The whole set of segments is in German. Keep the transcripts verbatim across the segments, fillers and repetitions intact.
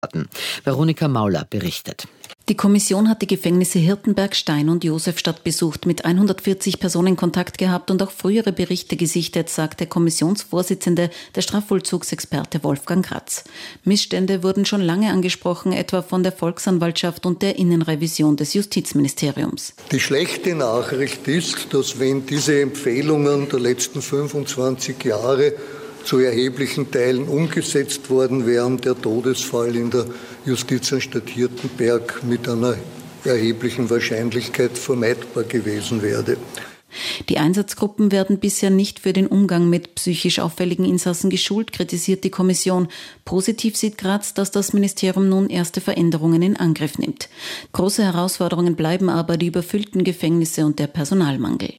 Veronika Mauler berichtet. Die Kommission hat die Gefängnisse Hirtenberg, Stein und Josefstadt besucht, mit hundertvierzig Personen Kontakt gehabt und auch frühere Berichte gesichtet, sagt der Kommissionsvorsitzende, der Strafvollzugsexperte Wolfgang Kratz. Missstände wurden schon lange angesprochen, etwa von der Volksanwaltschaft und der Innenrevision des Justizministeriums. Die schlechte Nachricht ist, dass wenn diese Empfehlungen der letzten fünfundzwanzig Jahre zu erheblichen Teilen umgesetzt worden wären, der Todesfall in der Justizanstalt Hirtenberg mit einer erheblichen Wahrscheinlichkeit vermeidbar gewesen wäre. Die Einsatzgruppen werden bisher nicht für den Umgang mit psychisch auffälligen Insassen geschult, kritisiert die Kommission. Positiv sieht Graz, dass das Ministerium nun erste Veränderungen in Angriff nimmt. Große Herausforderungen bleiben aber die überfüllten Gefängnisse und der Personalmangel.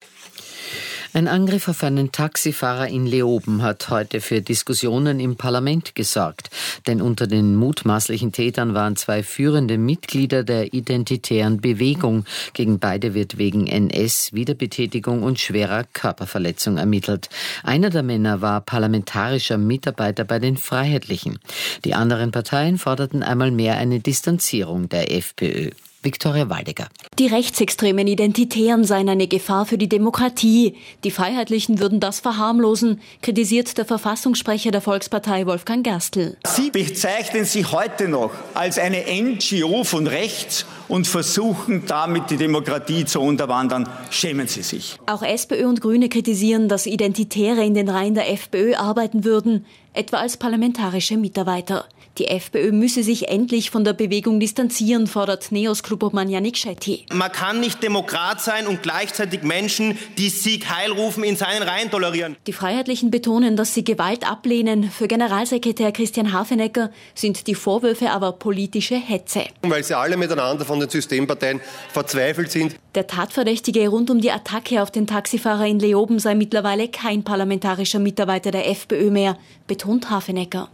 Ein Angriff auf einen Taxifahrer in Leoben hat heute für Diskussionen im Parlament gesorgt. Denn unter den mutmaßlichen Tätern waren zwei führende Mitglieder der Identitären Bewegung. Gegen beide wird wegen N S, Wiederbetätigung und schwerer Körperverletzung ermittelt. Einer der Männer war parlamentarischer Mitarbeiter bei den Freiheitlichen. Die anderen Parteien forderten einmal mehr eine Distanzierung der FPÖ. Viktoria Waldecker. Die rechtsextremen Identitären seien eine Gefahr für die Demokratie. Die Freiheitlichen würden das verharmlosen, kritisiert der Verfassungssprecher der Volkspartei Wolfgang Gerstl. Sie bezeichnen sich heute noch als eine N G O von rechts und versuchen damit die Demokratie zu unterwandern. Schämen Sie sich. Auch SPÖ und Grüne kritisieren, dass Identitäre in den Reihen der FPÖ arbeiten würden, etwa als parlamentarische Mitarbeiter. Die FPÖ müsse sich endlich von der Bewegung distanzieren, fordert Neos-Klubobmann Yannick Shetty. Man kann nicht Demokrat sein und gleichzeitig Menschen, die Sieg Heil rufen, in seinen Reihen tolerieren. Die Freiheitlichen betonen, dass sie Gewalt ablehnen. Für Generalsekretär Christian Hafenecker sind die Vorwürfe aber politische Hetze. Weil sie alle miteinander von den Systemparteien verzweifelt sind. Der Tatverdächtige rund um die Attacke auf den Taxifahrer in Leoben sei mittlerweile kein parlamentarischer Mitarbeiter der FPÖ mehr, betont Hafenecker.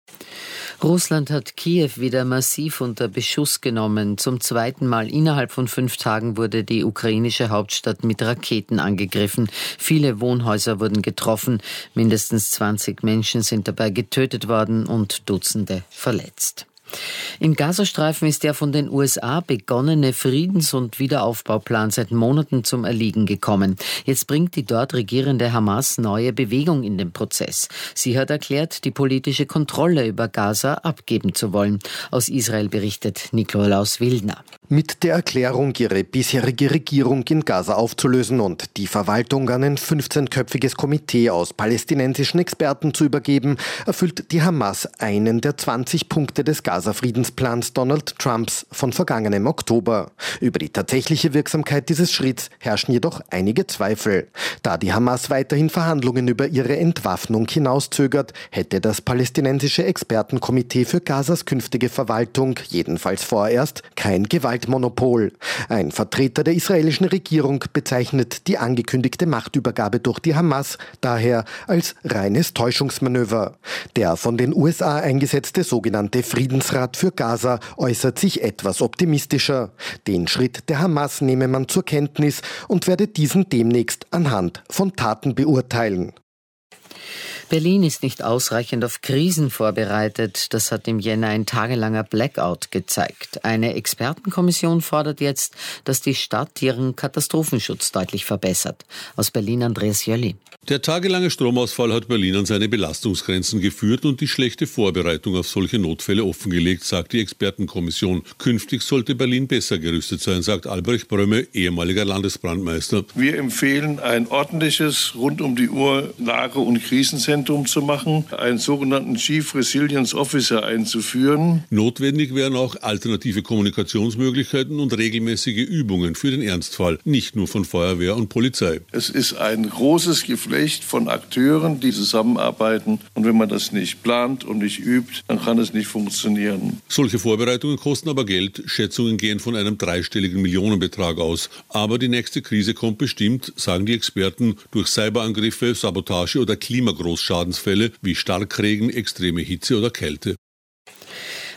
Russland hat Kiew wieder massiv unter Beschuss genommen. Zum zweiten Mal innerhalb von fünf Tagen wurde die ukrainische Hauptstadt mit Raketen angegriffen. Viele Wohnhäuser wurden getroffen. Mindestens zwanzig Menschen sind dabei getötet worden und Dutzende verletzt. Im Gazastreifen ist der von den U S A begonnene Friedens- und Wiederaufbauplan seit Monaten zum Erliegen gekommen. Jetzt bringt die dort regierende Hamas neue Bewegung in den Prozess. Sie hat erklärt, die politische Kontrolle über Gaza abgeben zu wollen. Aus Israel berichtet Nikolaus Wildner. Mit der Erklärung, ihre bisherige Regierung in Gaza aufzulösen und die Verwaltung an ein fünfzehnköpfiges Komitee aus palästinensischen Experten zu übergeben, erfüllt die Hamas einen der zwanzig Punkte des Gaza-Friedensplans Donald Trumps von vergangenem Oktober. Über die tatsächliche Wirksamkeit dieses Schritts herrschen jedoch einige Zweifel. Da die Hamas weiterhin Verhandlungen über ihre Entwaffnung hinauszögert, hätte das palästinensische Expertenkomitee für Gazas künftige Verwaltung jedenfalls vorerst kein Gewalt Monopol. Ein Vertreter der israelischen Regierung bezeichnet die angekündigte Machtübergabe durch die Hamas daher als reines Täuschungsmanöver. Der von den U S A eingesetzte sogenannte Friedensrat für Gaza äußert sich etwas optimistischer. Den Schritt der Hamas nehme man zur Kenntnis und werde diesen demnächst anhand von Taten beurteilen. Berlin ist nicht ausreichend auf Krisen vorbereitet. Das hat im Jänner ein tagelanger Blackout gezeigt. Eine Expertenkommission fordert jetzt, dass die Stadt ihren Katastrophenschutz deutlich verbessert. Aus Berlin Andreas Jölli. Der tagelange Stromausfall hat Berlin an seine Belastungsgrenzen geführt und die schlechte Vorbereitung auf solche Notfälle offengelegt, sagt die Expertenkommission. Künftig sollte Berlin besser gerüstet sein, sagt Albrecht Brömme, ehemaliger Landesbrandmeister. Wir empfehlen ein ordentliches, rund um die Uhr Lage- und Krisenzentrum zu machen, einen sogenannten Chief Resilience Officer einzuführen. Notwendig wären auch alternative Kommunikationsmöglichkeiten und regelmäßige Übungen für den Ernstfall, nicht nur von Feuerwehr und Polizei. Es ist ein großes Geflecht von Akteuren, die zusammenarbeiten. Und wenn man das nicht plant und nicht übt, dann kann es nicht funktionieren. Solche Vorbereitungen kosten aber Geld. Schätzungen gehen von einem dreistelligen Millionenbetrag aus. Aber die nächste Krise kommt bestimmt, sagen die Experten, durch Cyberangriffe, Sabotage oder Klimagroßschadensfälle wie Starkregen, extreme Hitze oder Kälte.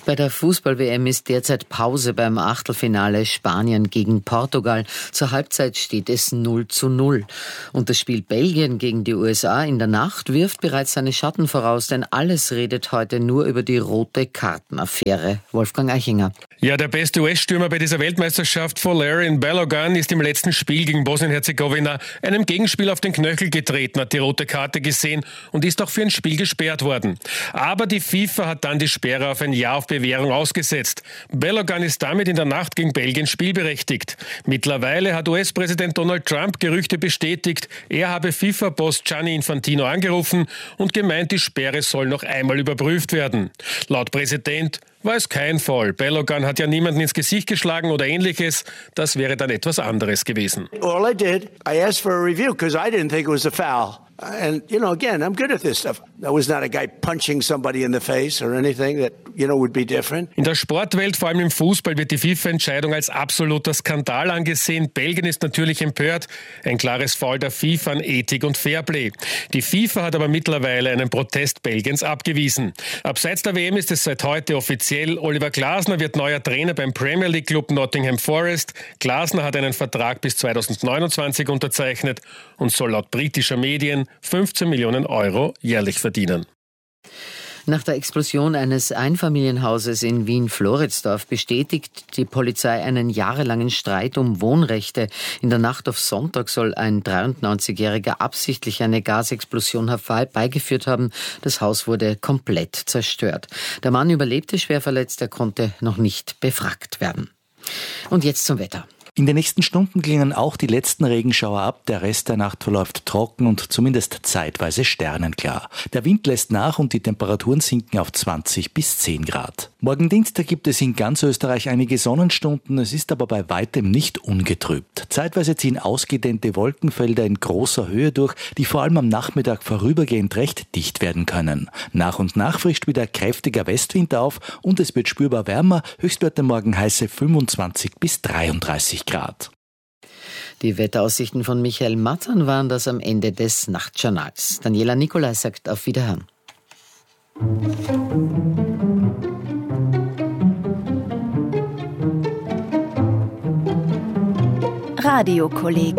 Bei der Fußball-W M ist derzeit Pause beim Achtelfinale Spanien gegen Portugal. Zur Halbzeit steht es null zu null. Und das Spiel Belgien gegen die U S A in der Nacht wirft bereits seine Schatten voraus, denn alles redet heute nur über die rote Kartenaffäre. Wolfgang Eichinger. Ja, der beste U S-Stürmer bei dieser Weltmeisterschaft, Valerian Balogun, ist im letzten Spiel gegen Bosnien-Herzegowina einem Gegenspiel auf den Knöchel getreten, hat die rote Karte gesehen und ist auch für ein Spiel gesperrt worden. Aber die FIFA hat dann die Sperre auf ein Jahr auf Bewährung ausgesetzt. Balogun ist damit in der Nacht gegen Belgien spielberechtigt. Mittlerweile hat U S-Präsident Donald Trump Gerüchte bestätigt, er habe FIFA-Boss Gianni Infantino angerufen und gemeint, die Sperre soll noch einmal überprüft werden. Laut Präsident war es kein Fall. Balogun hat ja niemanden ins Gesicht geschlagen oder ähnliches. Das wäre dann etwas anderes gewesen. All I did, I asked for a review because I didn't think it was a foul. And, you know, again, I'm good at this stuff. I was not a guy punching somebody in the face or anything that, you know, would be different. In der Sportwelt, vor allem im Fußball, wird die FIFA-Entscheidung als absoluter Skandal angesehen. Belgien ist natürlich empört. Ein klares Foul der FIFA an Ethik und Fairplay. Die FIFA hat aber mittlerweile einen Protest Belgiens abgewiesen. Abseits der W M ist es seit heute offiziell. Oliver Glasner wird neuer Trainer beim Premier League Club Nottingham Forest. Glasner hat einen Vertrag bis zweitausendneunundzwanzig unterzeichnet und soll laut britischer Medien fünfzehn Millionen Euro jährlich verdienen. Nach der Explosion eines Einfamilienhauses in Wien-Floridsdorf bestätigt die Polizei einen jahrelangen Streit um Wohnrechte. In der Nacht auf Sonntag soll ein dreiundneunzigjähriger absichtlich eine Gasexplosion herbeigeführt haben. Das Haus wurde komplett zerstört. Der Mann überlebte schwer verletzt, er konnte noch nicht befragt werden. Und jetzt zum Wetter. In den nächsten Stunden klingen auch die letzten Regenschauer ab. Der Rest der Nacht verläuft trocken und zumindest zeitweise sternenklar. Der Wind lässt nach und die Temperaturen sinken auf zwanzig bis zehn Grad. Morgen Dienstag gibt es in ganz Österreich einige Sonnenstunden. Es ist aber bei weitem nicht ungetrübt. Zeitweise ziehen ausgedehnte Wolkenfelder in großer Höhe durch, die vor allem am Nachmittag vorübergehend recht dicht werden können. Nach und nach frischt wieder kräftiger Westwind auf und es wird spürbar wärmer. Höchstwerte morgen heiße fünfundzwanzig bis dreiunddreißig Grad. Die Wetteraussichten von Michael Mattern waren das am Ende des Nachtjournals. Daniela Nicolai sagt auf Wiederhören. Radiokolleg.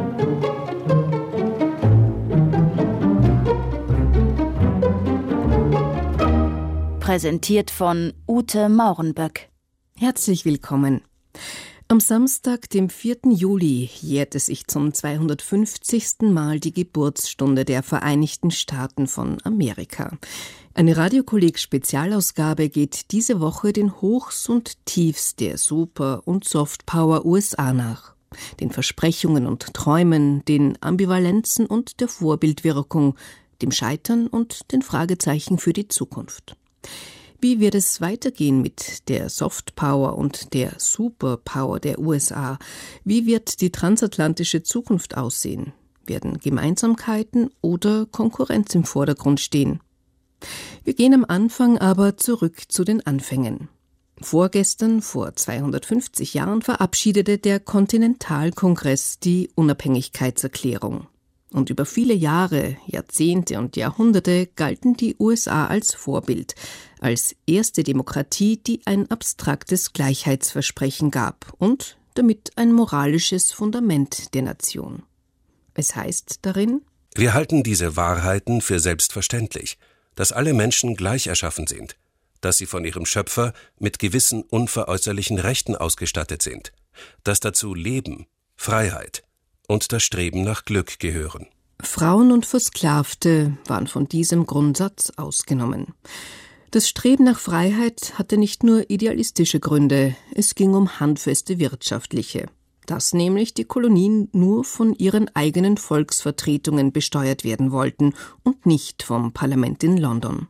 Präsentiert von Ute Maurenböck. Herzlich willkommen. Am Samstag, dem vierten Juli, jährte sich zum zweihundertfünfzigsten Mal die Geburtsstunde der Vereinigten Staaten von Amerika. Eine Radiokolleg-Spezialausgabe geht diese Woche den Hochs und Tiefs der Super- und Softpower U S A nach. Den Versprechungen und Träumen, den Ambivalenzen und der Vorbildwirkung, dem Scheitern und den Fragezeichen für die Zukunft. Wie wird es weitergehen mit der Softpower und der Superpower der U S A? Wie wird die transatlantische Zukunft aussehen? Werden Gemeinsamkeiten oder Konkurrenz im Vordergrund stehen? Wir gehen am Anfang aber zurück zu den Anfängen. Vorgestern, vor zweihundertfünfzig Jahren, verabschiedete der Kontinentalkongress die Unabhängigkeitserklärung. Und über viele Jahre, Jahrzehnte und Jahrhunderte galten die U S A als Vorbild, als erste Demokratie, die ein abstraktes Gleichheitsversprechen gab und damit ein moralisches Fundament der Nation. Es heißt darin: Wir halten diese Wahrheiten für selbstverständlich, dass alle Menschen gleich erschaffen sind, dass sie von ihrem Schöpfer mit gewissen unveräußerlichen Rechten ausgestattet sind, dass dazu Leben, Freiheit und das Streben nach Glück gehören. Frauen und Versklavte waren von diesem Grundsatz ausgenommen. Das Streben nach Freiheit hatte nicht nur idealistische Gründe, es ging um handfeste wirtschaftliche. Dass nämlich die Kolonien nur von ihren eigenen Volksvertretungen besteuert werden wollten und nicht vom Parlament in London.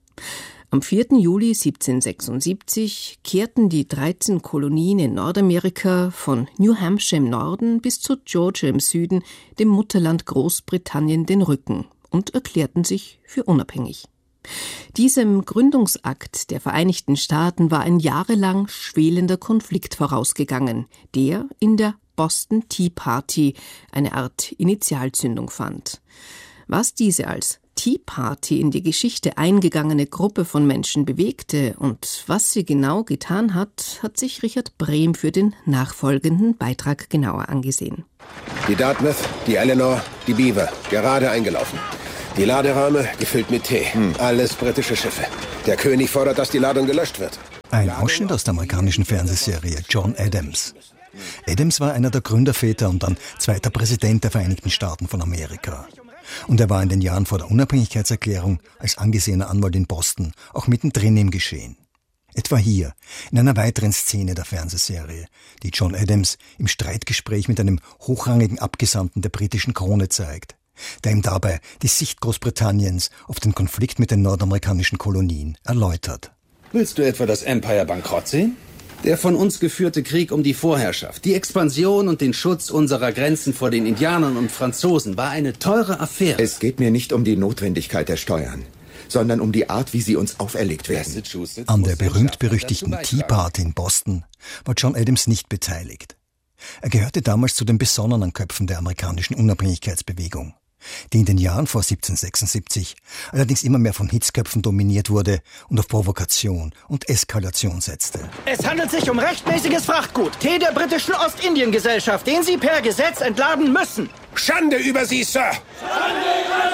Am vierten Juli siebzehnhundertsechsundsiebzig kehrten die dreizehn Kolonien in Nordamerika von New Hampshire im Norden bis zu Georgia im Süden dem Mutterland Großbritannien den Rücken und erklärten sich für unabhängig. Diesem Gründungsakt der Vereinigten Staaten war ein jahrelang schwelender Konflikt vorausgegangen, der in der Boston Tea Party eine Art Initialzündung fand. Was diese als Tea Party in die Geschichte eingegangene Gruppe von Menschen bewegte und was sie genau getan hat, hat sich Richard Brehm für den nachfolgenden Beitrag genauer angesehen. Die Dartmouth, die Eleanor, die Beaver, gerade eingelaufen. Die Laderahme gefüllt mit Tee. Hm. Alles britische Schiffe. Der König fordert, dass die Ladung gelöscht wird. Ein Ausschnitt aus der amerikanischen Fernsehserie John Adams. Adams war einer der Gründerväter und dann zweiter Präsident der Vereinigten Staaten von Amerika. Und er war in den Jahren vor der Unabhängigkeitserklärung als angesehener Anwalt in Boston auch mittendrin im Geschehen. Etwa hier, in einer weiteren Szene der Fernsehserie, die John Adams im Streitgespräch mit einem hochrangigen Abgesandten der britischen Krone zeigt, der ihm dabei die Sicht Großbritanniens auf den Konflikt mit den nordamerikanischen Kolonien erläutert. Willst du etwa das Empire bankrott sehen? Der von uns geführte Krieg um die Vorherrschaft, die Expansion und den Schutz unserer Grenzen vor den Indianern und Franzosen war eine teure Affäre. Es geht mir nicht um die Notwendigkeit der Steuern, sondern um die Art, wie sie uns auferlegt werden. An der berühmt-berüchtigten Tea Party in Boston war John Adams nicht beteiligt. Er gehörte damals zu den besonnenen Köpfen der amerikanischen Unabhängigkeitsbewegung, die in den Jahren vor siebzehnhundertsechsundsiebzig allerdings immer mehr von Hitzköpfen dominiert wurde und auf Provokation und Eskalation setzte. Es handelt sich um rechtmäßiges Frachtgut, Tee der britischen Ostindien-Gesellschaft, den Sie per Gesetz entladen müssen. Schande über Sie, Sir! Schande über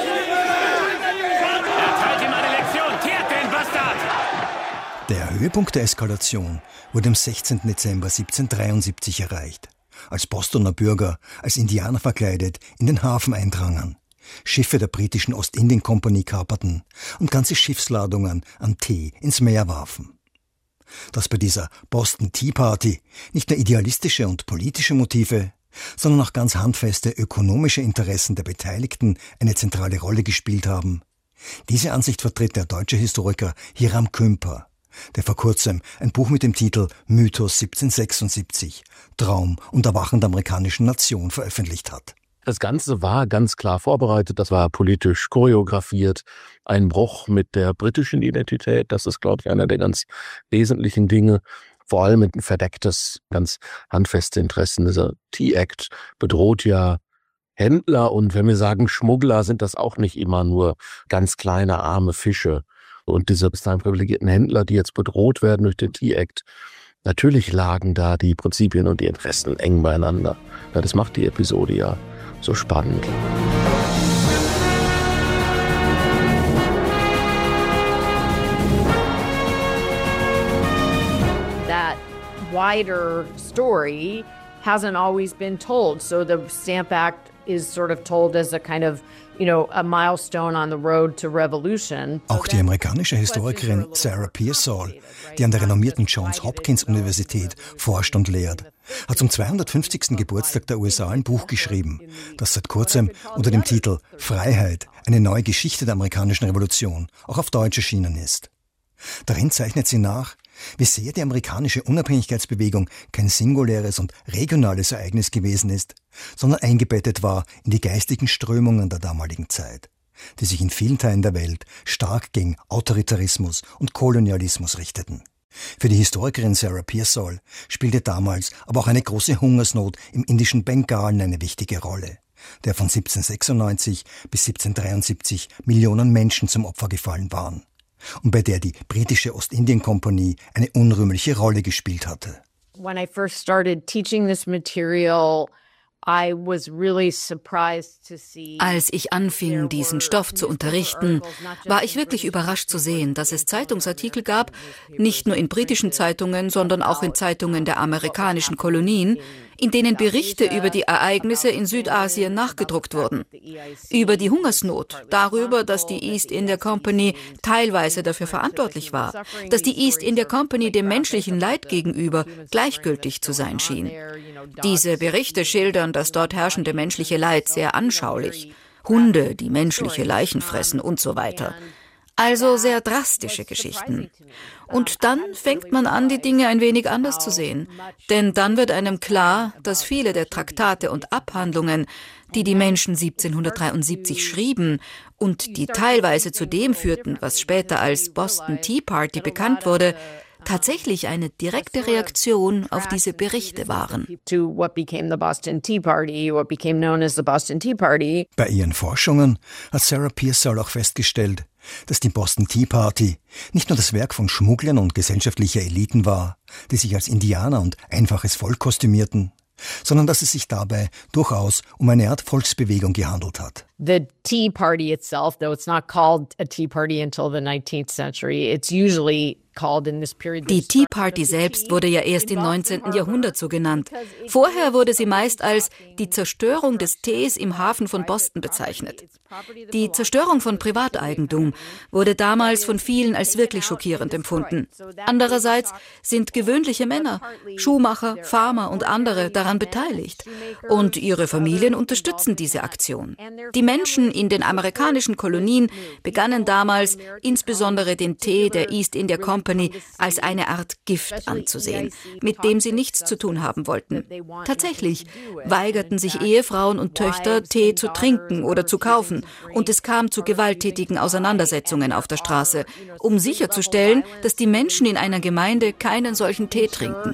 Sie! Erteilt ihm eine Lektion, kehrt den Bastard! Der Höhepunkt der Eskalation wurde am sechzehnten Dezember siebzehnhundertdreiundsiebzig erreicht, als Bostoner Bürger als Indianer verkleidet in den Hafen eindrangen, Schiffe der britischen Ostindien-Kompanie kaperten und ganze Schiffsladungen an Tee ins Meer warfen. Dass bei dieser Boston Tea Party nicht nur idealistische und politische Motive, sondern auch ganz handfeste ökonomische Interessen der Beteiligten eine zentrale Rolle gespielt haben, diese Ansicht vertritt der deutsche Historiker Hiram Kümper, der vor kurzem ein Buch mit dem Titel Mythos siebzehnhundertsechsundsiebzig, Traum und Erwachen der amerikanischen Nation veröffentlicht hat. Das Ganze war ganz klar vorbereitet, das war politisch choreografiert, ein Bruch mit der britischen Identität, das ist, glaube ich, einer der ganz wesentlichen Dinge, vor allem ein verdecktes, ganz handfeste Interessen. Dieser Tea Act bedroht ja Händler und wenn wir sagen Schmuggler, sind das auch nicht immer nur ganz kleine, arme Fische. Und diese bis dahin privilegierten Händler, die jetzt bedroht werden durch den Tea Act, natürlich lagen da die Prinzipien und die Interessen eng beieinander. Ja, das macht die Episode ja so spannend. That wider story hasn't always been told. So the Stamp Act is sort of told as a kind of, you know, a milestone on the road to revolution. Auch die amerikanische Historikerin Sarah Pearsall, die an der renommierten Johns Hopkins Universität forscht und lehrt, hat zum zweihundertfünfzigsten Geburtstag der U S A ein Buch geschrieben, das seit kurzem unter dem Titel Freiheit, eine neue Geschichte der amerikanischen Revolution auch auf Deutsch erschienen ist. Darin zeichnet sie nach, wie sehr die amerikanische Unabhängigkeitsbewegung kein singuläres und regionales Ereignis gewesen ist, sondern eingebettet war in die geistigen Strömungen der damaligen Zeit, die sich in vielen Teilen der Welt stark gegen Autoritarismus und Kolonialismus richteten. Für die Historikerin Sarah Pearsall spielte damals aber auch eine große Hungersnot im indischen Bengalen eine wichtige Rolle, der von siebzehnhundertsechsundneunzig bis siebzehnhundertdreiundsiebzig Millionen Menschen zum Opfer gefallen waren und bei der die britische Ostindien-Kompanie eine unrühmliche Rolle gespielt hatte. When I first started teaching this material, I was really surprised to see. Als ich anfing, diesen Stoff zu unterrichten, war ich wirklich überrascht zu sehen, dass es Zeitungsartikel gab, nicht nur in britischen Zeitungen, sondern auch in Zeitungen der amerikanischen Kolonien, in denen Berichte über die Ereignisse in Südasien nachgedruckt wurden. Über die Hungersnot, darüber, dass die East India Company teilweise dafür verantwortlich war, dass die East India Company dem menschlichen Leid gegenüber gleichgültig zu sein schien. Diese Berichte schildern das dort herrschende menschliche Leid sehr anschaulich. Hunde, die menschliche Leichen fressen und so weiter. Also sehr drastische Geschichten. Und dann fängt man an, die Dinge ein wenig anders zu sehen. Denn dann wird einem klar, dass viele der Traktate und Abhandlungen, die die Menschen siebzehnhundertdreiundsiebzig schrieben und die teilweise zu dem führten, was später als Boston Tea Party bekannt wurde, tatsächlich eine direkte Reaktion auf diese Berichte waren. Bei ihren Forschungen hat Sarah Pearsall auch festgestellt, dass die Boston Tea Party nicht nur das Werk von Schmugglern und gesellschaftlicher Eliten war, die sich als Indianer und einfaches Volk kostümierten, sondern dass es sich dabei durchaus um eine Art Volksbewegung gehandelt hat. The Tea Party itself, though it's not called a Tea Party until the nineteenth century, it's usually Die Tea Party selbst wurde ja erst im neunzehnten Jahrhundert so genannt. Vorher wurde sie meist als die Zerstörung des Tees im Hafen von Boston bezeichnet. Die Zerstörung von Privateigentum wurde damals von vielen als wirklich schockierend empfunden. Andererseits sind gewöhnliche Männer, Schuhmacher, Farmer und andere daran beteiligt. Und ihre Familien unterstützen diese Aktion. Die Menschen in den amerikanischen Kolonien begannen damals, insbesondere den Tee der East India Company, als eine Art Gift anzusehen, mit dem sie nichts zu tun haben wollten. Tatsächlich weigerten sich Ehefrauen und Töchter, Tee zu trinken oder zu kaufen, und es kam zu gewalttätigen Auseinandersetzungen auf der Straße, um sicherzustellen, dass die Menschen in einer Gemeinde keinen solchen Tee trinken.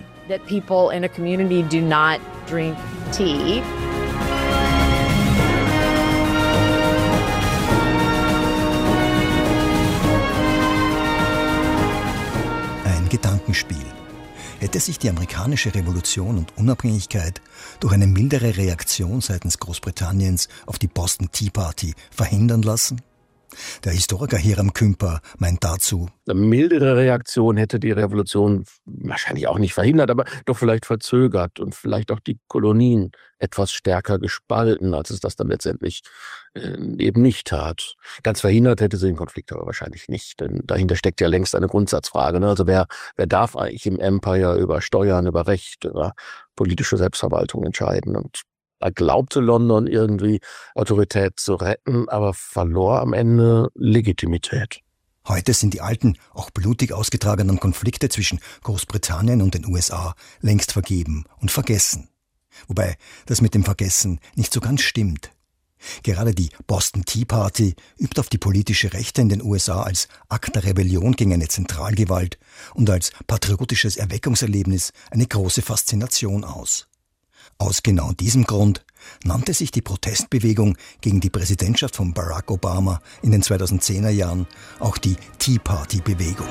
Gedankenspiel. Hätte sich die amerikanische Revolution und Unabhängigkeit durch eine mildere Reaktion seitens Großbritanniens auf die Boston Tea Party verhindern lassen? Der Historiker Hiram Kümper meint dazu: Eine mildere Reaktion hätte die Revolution wahrscheinlich auch nicht verhindert, aber doch vielleicht verzögert und vielleicht auch die Kolonien etwas stärker gespalten, als es das dann letztendlich äh, eben nicht tat. Ganz verhindert hätte sie den Konflikt aber wahrscheinlich nicht, denn dahinter steckt ja längst eine Grundsatzfrage. Ne? Also wer, wer darf eigentlich im Empire über Steuern, über Recht, über politische Selbstverwaltung entscheiden? Und da glaubte London irgendwie Autorität zu retten, aber verlor am Ende Legitimität. Heute sind die alten, auch blutig ausgetragenen Konflikte zwischen Großbritannien und den U S A längst vergeben und vergessen. Wobei das mit dem Vergessen nicht so ganz stimmt. Gerade die Boston Tea Party übt auf die politische Rechte in den U S A als Akt der Rebellion gegen eine Zentralgewalt und als patriotisches Erweckungserlebnis eine große Faszination aus. Aus genau diesem Grund nannte sich die Protestbewegung gegen die Präsidentschaft von Barack Obama in den zweitausendzehner Jahren auch die Tea Party Bewegung.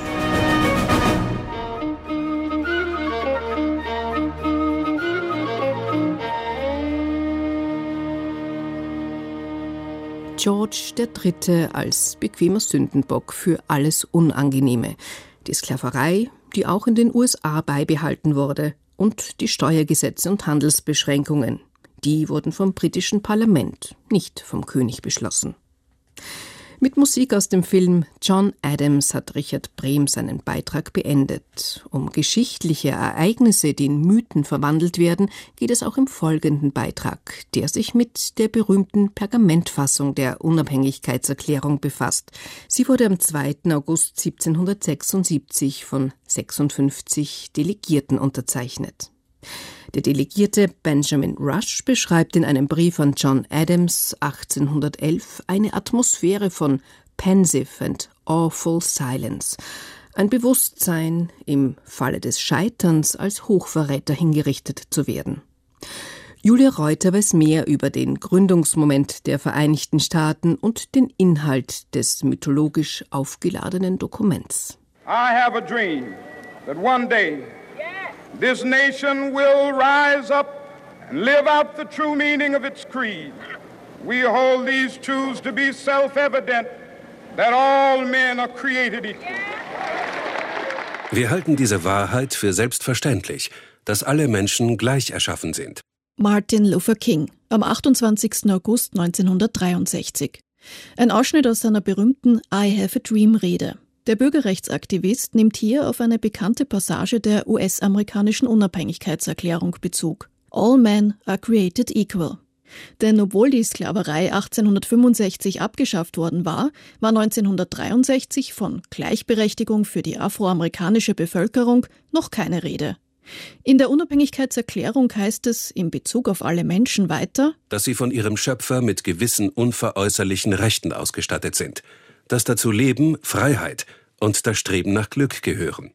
George der Dritte als bequemer Sündenbock für alles Unangenehme. Die Sklaverei, die auch in den U S A beibehalten wurde, und die Steuergesetze und Handelsbeschränkungen. Die wurden vom britischen Parlament, nicht vom König beschlossen. Mit Musik aus dem Film John Adams hat Richard Brehm seinen Beitrag beendet. Um geschichtliche Ereignisse, die in Mythen verwandelt werden, geht es auch im folgenden Beitrag, der sich mit der berühmten Pergamentfassung der Unabhängigkeitserklärung befasst. Sie wurde am zweiten August siebzehnhundertsechsundsiebzig von sechsundfünfzig Delegierten unterzeichnet. Der Delegierte Benjamin Rush beschreibt in einem Brief an John Adams achtzehnhundertelf eine Atmosphäre von pensive and awful silence, ein Bewusstsein, im Falle des Scheiterns als Hochverräter hingerichtet zu werden. Julia Reuter weiß mehr über den Gründungsmoment der Vereinigten Staaten und den Inhalt des mythologisch aufgeladenen Dokuments. I have a dream that one day this nation will rise up and live out the true meaning of its creed. We hold these truths to be self-evident, that all men are created equal. Wir halten diese Wahrheit für selbstverständlich, dass alle Menschen gleich erschaffen sind. Martin Luther King, am achtundzwanzigsten August neunzehnhundertdreiundsechzig. Ein Ausschnitt aus seiner berühmten I Have a Dream-Rede. Der Bürgerrechtsaktivist nimmt hier auf eine bekannte Passage der U S-amerikanischen Unabhängigkeitserklärung Bezug. All men are created equal. Denn obwohl die Sklaverei achtzehnhundertfünfundsechzig abgeschafft worden war, war neunzehnhundertdreiundsechzig von Gleichberechtigung für die afroamerikanische Bevölkerung noch keine Rede. In der Unabhängigkeitserklärung heißt es in Bezug auf alle Menschen weiter, dass sie von ihrem Schöpfer mit gewissen unveräußerlichen Rechten ausgestattet sind, dass dazu Leben, Freiheit und das Streben nach Glück gehören.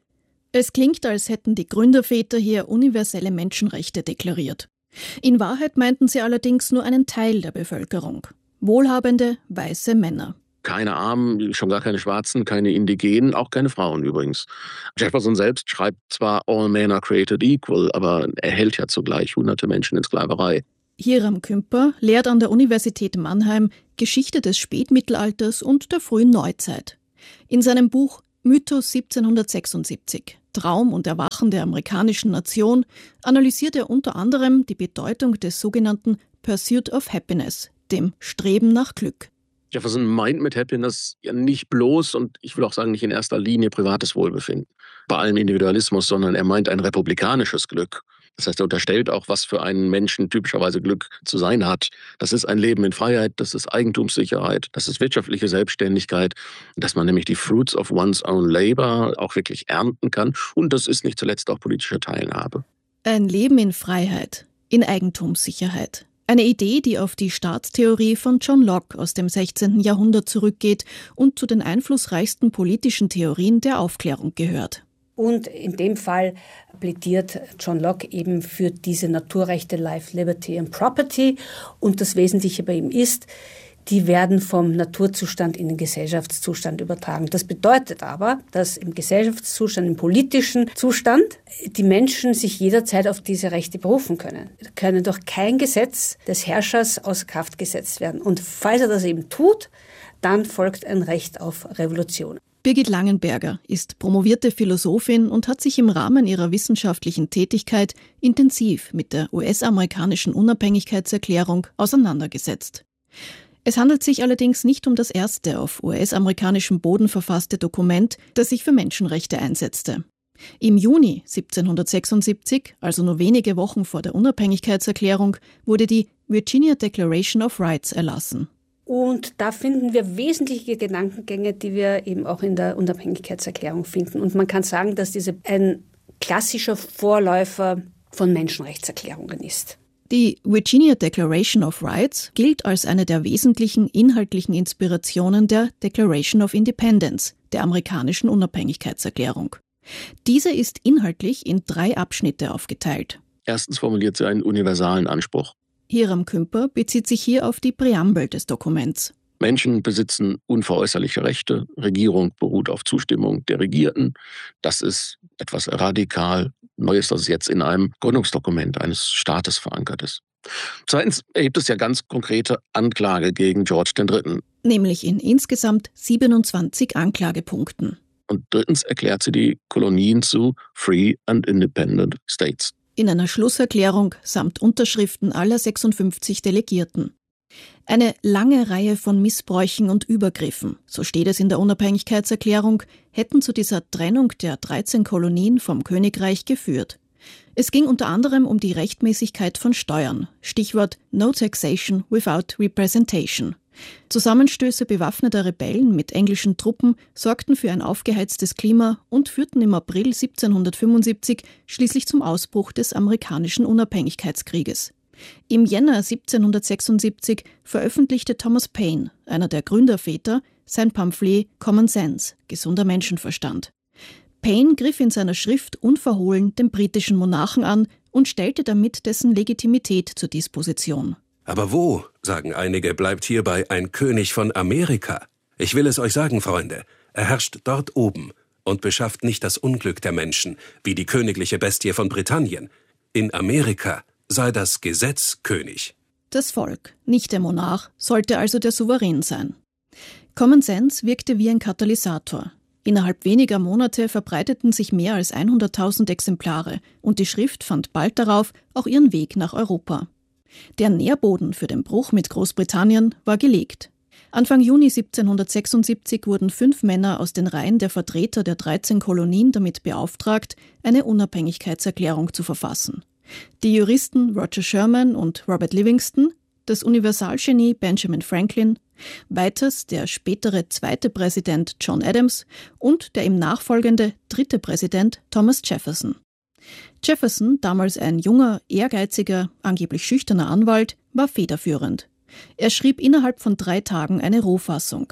Es klingt, als hätten die Gründerväter hier universelle Menschenrechte deklariert. In Wahrheit meinten sie allerdings nur einen Teil der Bevölkerung. Wohlhabende, weiße Männer. Keine Armen, schon gar keine Schwarzen, keine Indigenen, auch keine Frauen übrigens. Jefferson selbst schreibt zwar All men are created equal, aber er hält ja zugleich hunderte Menschen in Sklaverei. Hiram Kümper lehrt an der Universität Mannheim Geschichte des Spätmittelalters und der frühen Neuzeit. In seinem Buch Mythos siebzehnhundertsechsundsiebzig, Traum und Erwachen der amerikanischen Nation, analysiert er unter anderem die Bedeutung des sogenannten Pursuit of Happiness, dem Streben nach Glück. Jefferson meint mit Happiness ja nicht bloß und ich will auch sagen nicht in erster Linie privates Wohlbefinden, bei allem Individualismus, sondern er meint ein republikanisches Glück. Das heißt, er unterstellt auch, was für einen Menschen typischerweise Glück zu sein hat. Das ist ein Leben in Freiheit, das ist Eigentumssicherheit, das ist wirtschaftliche Selbstständigkeit, dass man nämlich die Fruits of one's own labor auch wirklich ernten kann und das ist nicht zuletzt auch politische Teilhabe. Ein Leben in Freiheit, in Eigentumssicherheit. Eine Idee, die auf die Staatstheorie von John Locke aus dem sechzehnten Jahrhundert zurückgeht und zu den einflussreichsten politischen Theorien der Aufklärung gehört. Und in dem Fall plädiert John Locke eben für diese Naturrechte Life, Liberty and Property. Und das Wesentliche bei ihm ist, die werden vom Naturzustand in den Gesellschaftszustand übertragen. Das bedeutet aber, dass im Gesellschaftszustand, im politischen Zustand, die Menschen sich jederzeit auf diese Rechte berufen können. Sie können durch kein Gesetz des Herrschers außer Kraft gesetzt werden. Und falls er das eben tut, dann folgt ein Recht auf Revolution. Birgit Langenberger ist promovierte Philosophin und hat sich im Rahmen ihrer wissenschaftlichen Tätigkeit intensiv mit der U S-amerikanischen Unabhängigkeitserklärung auseinandergesetzt. Es handelt sich allerdings nicht um das erste auf U S-amerikanischem Boden verfasste Dokument, das sich für Menschenrechte einsetzte. Im Juni siebzehnhundertsechsundsiebzig, also nur wenige Wochen vor der Unabhängigkeitserklärung, wurde die Virginia Declaration of Rights erlassen. Und da finden wir wesentliche Gedankengänge, die wir eben auch in der Unabhängigkeitserklärung finden. Und man kann sagen, dass diese ein klassischer Vorläufer von Menschenrechtserklärungen ist. Die Virginia Declaration of Rights gilt als eine der wesentlichen inhaltlichen Inspirationen der Declaration of Independence, der amerikanischen Unabhängigkeitserklärung. Diese ist inhaltlich in drei Abschnitte aufgeteilt. Erstens formuliert sie einen universalen Anspruch. Hiram Kümper bezieht sich hier auf die Präambel des Dokuments. Menschen besitzen unveräußerliche Rechte, Regierung beruht auf Zustimmung der Regierten. Das ist etwas radikal Neues, das jetzt in einem Gründungsdokument eines Staates verankert ist. Zweitens erhebt es ja ganz konkrete Anklage gegen George der Dritte. Nämlich in insgesamt siebenundzwanzig Anklagepunkten. Und drittens erklärt sie die Kolonien zu Free and Independent States. In einer Schlusserklärung samt Unterschriften aller sechsundfünfzig Delegierten. Eine lange Reihe von Missbräuchen und Übergriffen, so steht es in der Unabhängigkeitserklärung, hätten zu dieser Trennung der dreizehn Kolonien vom Königreich geführt. Es ging unter anderem um die Rechtmäßigkeit von Steuern, Stichwort No Taxation Without Representation. Zusammenstöße bewaffneter Rebellen mit englischen Truppen sorgten für ein aufgeheiztes Klima und führten im April siebzehnhundertfünfundsiebzig schließlich zum Ausbruch des amerikanischen Unabhängigkeitskrieges. Im Jänner siebzehnhundertsechsundsiebzig veröffentlichte Thomas Paine, einer der Gründerväter, sein Pamphlet Common Sense, gesunder Menschenverstand. Paine griff in seiner Schrift unverhohlen den britischen Monarchen an und stellte damit dessen Legitimität zur Disposition. Aber wo, sagen einige, bleibt hierbei ein König von Amerika? Ich will es euch sagen, Freunde, er herrscht dort oben und beschafft nicht das Unglück der Menschen, wie die königliche Bestie von Britannien. In Amerika sei das Gesetz König. Das Volk, nicht der Monarch, sollte also der Souverän sein. Common Sense wirkte wie ein Katalysator. Innerhalb weniger Monate verbreiteten sich mehr als hunderttausend Exemplare und die Schrift fand bald darauf auch ihren Weg nach Europa. Der Nährboden für den Bruch mit Großbritannien war gelegt. Anfang Juni siebzehnhundertsechsundsiebzig wurden fünf Männer aus den Reihen der Vertreter der dreizehn Kolonien damit beauftragt, eine Unabhängigkeitserklärung zu verfassen. Die Juristen Roger Sherman und Robert Livingston, das Universalgenie Benjamin Franklin, weiters der spätere zweite Präsident John Adams und der ihm nachfolgende dritte Präsident Thomas Jefferson. Jefferson, damals ein junger, ehrgeiziger, angeblich schüchterner Anwalt, war federführend. Er schrieb innerhalb von drei Tagen eine Rohfassung.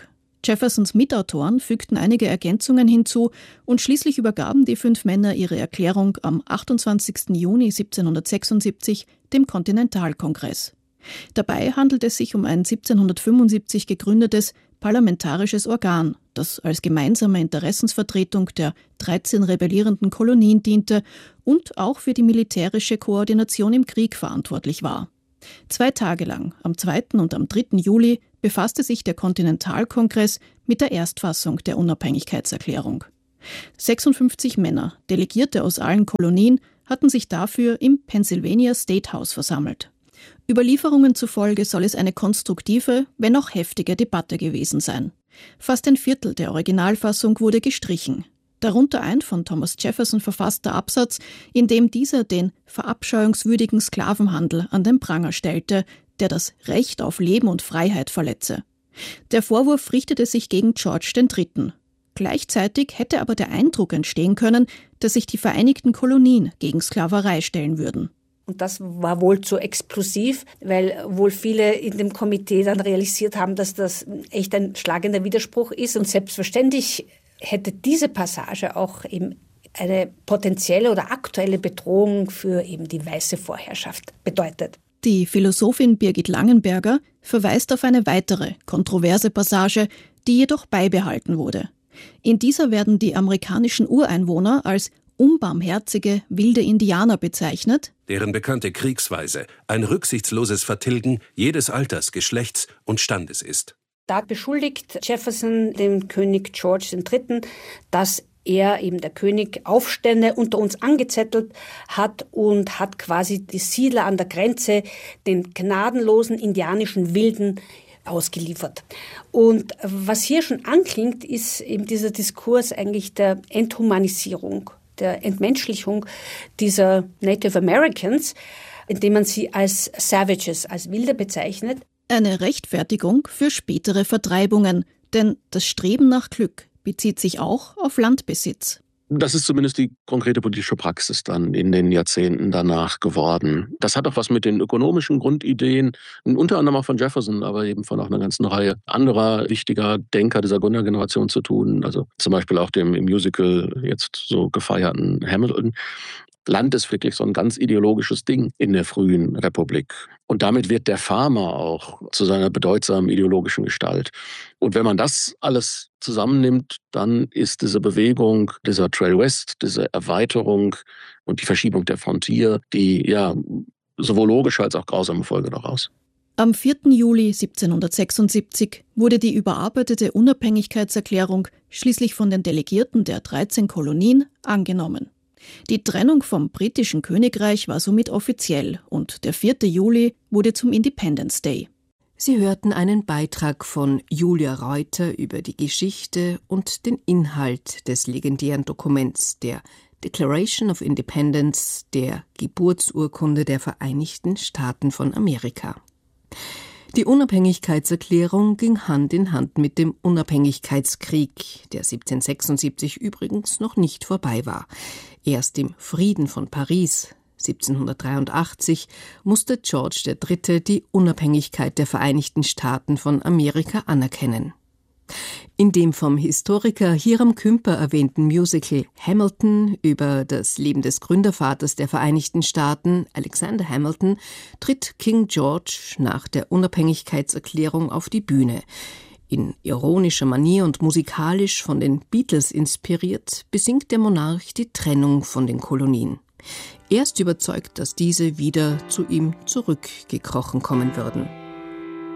Jeffersons Mitautoren fügten einige Ergänzungen hinzu und schließlich übergaben die fünf Männer ihre Erklärung am achtundzwanzigsten Juni siebzehnhundertsechsundsiebzig dem Kontinentalkongress. Dabei handelt es sich um ein siebzehnhundertfünfundsiebzig gegründetes parlamentarisches Organ, das als gemeinsame Interessensvertretung der dreizehn rebellierenden Kolonien diente und auch für die militärische Koordination im Krieg verantwortlich war. Zwei Tage lang, am zweiten und am dritten Juli, befasste sich der Kontinentalkongress mit der Erstfassung der Unabhängigkeitserklärung. sechsundfünfzig Männer, Delegierte aus allen Kolonien, hatten sich dafür im Pennsylvania State House versammelt. Überlieferungen zufolge soll es eine konstruktive, wenn auch heftige Debatte gewesen sein. Fast ein Viertel der Originalfassung wurde gestrichen. Darunter ein von Thomas Jefferson verfasster Absatz, in dem dieser den verabscheuungswürdigen Sklavenhandel an den Pranger stellte, der das Recht auf Leben und Freiheit verletze. Der Vorwurf richtete sich gegen George der Dritte. Gleichzeitig hätte aber der Eindruck entstehen können, dass sich die Vereinigten Kolonien gegen Sklaverei stellen würden. Und das war wohl zu explosiv, weil wohl viele in dem Komitee dann realisiert haben, dass das echt ein schlagender Widerspruch ist. Und selbstverständlich hätte diese Passage auch eben eine potenzielle oder aktuelle Bedrohung für eben die weiße Vorherrschaft bedeutet. Die Philosophin Birgit Langenberger verweist auf eine weitere kontroverse Passage, die jedoch beibehalten wurde. In dieser werden die amerikanischen Ureinwohner als unbarmherzige, wilde Indianer bezeichnet, deren bekannte Kriegsweise ein rücksichtsloses Vertilgen jedes Alters, Geschlechts und Standes ist. Da beschuldigt Jefferson den König George der Dritte, dass er, eben der König, Aufstände unter uns angezettelt hat und hat quasi die Siedler an der Grenze den gnadenlosen indianischen Wilden ausgeliefert. Und was hier schon anklingt, ist eben dieser Diskurs eigentlich der Enthumanisierung, der Entmenschlichung dieser Native Americans, indem man sie als Savages, als Wilde bezeichnet. Eine Rechtfertigung für spätere Vertreibungen, denn das Streben nach Glück bezieht sich auch auf Landbesitz. Das ist zumindest die konkrete politische Praxis dann in den Jahrzehnten danach geworden. Das hat auch was mit den ökonomischen Grundideen, unter anderem auch von Jefferson, aber eben von auch einer ganzen Reihe anderer wichtiger Denker dieser Gründergeneration zu tun. Also zum Beispiel auch dem im Musical jetzt so gefeierten Hamilton. Land ist wirklich so ein ganz ideologisches Ding in der frühen Republik. Und damit wird der Farmer auch zu seiner bedeutsamen ideologischen Gestalt. Und wenn man das alles zusammennimmt, dann ist diese Bewegung, dieser Trail West, diese Erweiterung und die Verschiebung der Frontier, die ja sowohl logische als auch grausame Folge daraus. Am vierten Juli siebzehnhundertsechsundsiebzig wurde die überarbeitete Unabhängigkeitserklärung schließlich von den Delegierten der dreizehn Kolonien angenommen. Die Trennung vom britischen Königreich war somit offiziell und der vierte Juli wurde zum Independence Day. Sie hörten einen Beitrag von Julia Reuter über die Geschichte und den Inhalt des legendären Dokuments der Declaration of Independence, der Geburtsurkunde der Vereinigten Staaten von Amerika. Die Unabhängigkeitserklärung ging Hand in Hand mit dem Unabhängigkeitskrieg, der siebzehnhundertsechsundsiebzig übrigens noch nicht vorbei war. Erst im Frieden von Paris siebzehnhundertdreiundachtzig musste George der Dritte die Unabhängigkeit der Vereinigten Staaten von Amerika anerkennen. In dem vom Historiker Hiram Kümper erwähnten Musical Hamilton über das Leben des Gründervaters der Vereinigten Staaten, Alexander Hamilton, tritt King George nach der Unabhängigkeitserklärung auf die Bühne. In ironischer Manier und musikalisch von den Beatles inspiriert, besingt der Monarch die Trennung von den Kolonien. Er ist überzeugt, dass diese wieder zu ihm zurückgekrochen kommen würden.